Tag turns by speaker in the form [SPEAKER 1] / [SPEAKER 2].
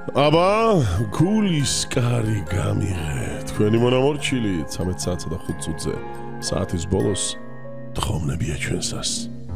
[SPEAKER 1] აბა, გულის კარი გამიღე. თქვენი მონამორჩილი 13 საათსა და 5 წუთზე. საათის ბოლოს თხოვნებია ჩვენსას.